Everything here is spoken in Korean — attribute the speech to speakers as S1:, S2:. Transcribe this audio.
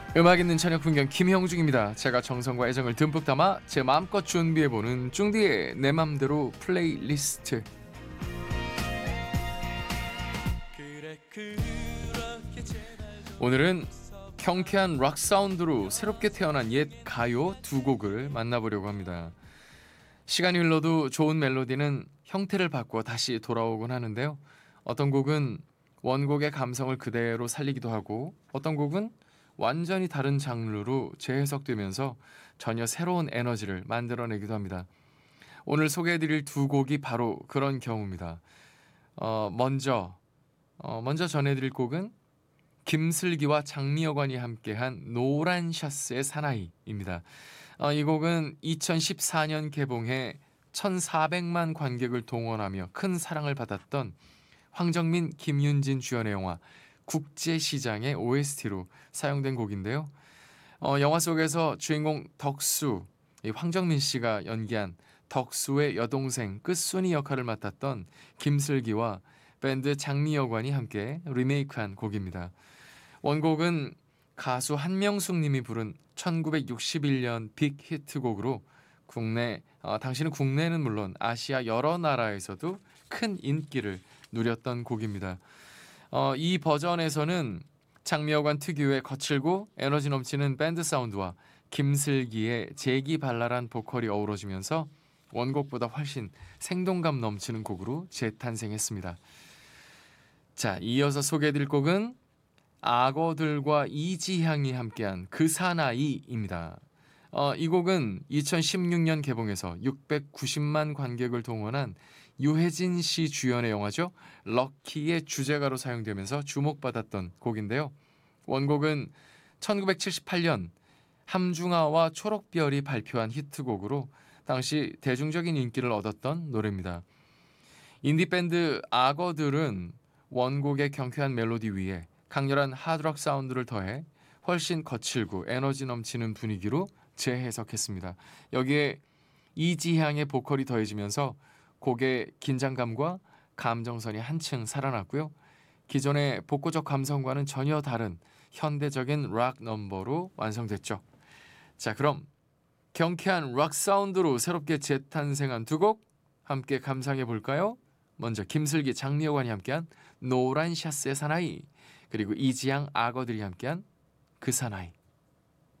S1: 음악 있는 저녁 풍경 김형중입니다. 제가 정성과 애정을 듬뿍 담아 제 마음껏 준비해보는 쭝디의 내 맘대로 플레이리스트. 오늘은 경쾌한 락 사운드로 새롭게 태어난 옛 가요 두 곡을 만나보려고 합니다. 시간이 흘러도 좋은 멜로디는 형태를 바꿔 다시 돌아오곤 하는데요. 어떤 곡은 원곡의 감성을 그대로 살리기도 하고 어떤 곡은 완전히 다른 장르로 재해석되면서 전혀 새로운 에너지를 만들어내기도 합니다. 오늘 소개해드릴 두 곡이 바로 그런 경우입니다. 먼저 전해드릴 곡은 김슬기와 장미여관이 함께한 노란 셔츠의 사나이입니다. 이 곡은 2014년 개봉해 1,400만 관객을 동원하며 큰 사랑을 받았던 황정민, 김윤진 주연의 영화 국제시장의 OST로 사용된 곡인데요. 영화 속에서 주인공 덕수, 이 황정민 씨가 연기한 덕수의 여동생 끝순이 역할을 맡았던 김슬기와 밴드 장미여관이 함께 리메이크한 곡입니다. 원곡은 가수 한명숙 님이 부른 1961년 빅 히트곡으로 당시는 국내는 물론 아시아 여러 나라에서도 큰 인기를 누렸던 곡입니다. 이 버전에서는 장미여관 특유의 거칠고 에너지 넘치는 밴드 사운드와 김슬기의 재기발랄한 보컬이 어우러지면서 원곡보다 훨씬 생동감 넘치는 곡으로 재탄생했습니다. 자, 이어서 소개해드릴 곡은 악어들과 이지향이 함께한 그 사나이입니다. 이 곡은 2016년 개봉해서 690만 관객을 동원한 유해진 씨 주연의 영화죠. 럭키의 주제가로 사용되면서 주목받았던 곡인데요. 원곡은 1978년 함중아와 초록별이 발표한 히트곡으로 당시 대중적인 인기를 얻었던 노래입니다. 인디밴드 악어들은 원곡의 경쾌한 멜로디 위에 강렬한 하드락 사운드를 더해 훨씬 거칠고 에너지 넘치는 분위기로 재해석했습니다. 여기에 이지향의 보컬이 더해지면서 곡의 긴장감과 감정선이 한층 살아났고요. 기존의 복고적 감성과는 전혀 다른 현대적인 락 넘버로 완성됐죠. 자, 그럼 경쾌한 락 사운드로 새롭게 재탄생한 두 곡 함께 감상해 볼까요? 먼저 김슬기, 장미여관이 함께한 노란 샤스의 사나이, 그리고 이지향, 악어들이 함께한 그 사나이.